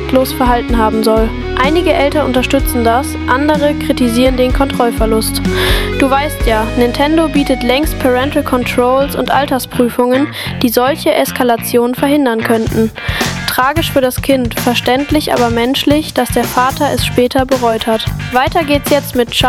respektlos verhalten haben soll. Einige Eltern unterstützen das, andere kritisieren den Kontrollverlust. Du weißt ja, Nintendo bietet längst Parental Controls und Altersprüfungen, die solche Eskalationen verhindern könnten. Tragisch für das Kind, verständlich aber menschlich, dass der Vater es später bereut hat. Weiter geht's jetzt mit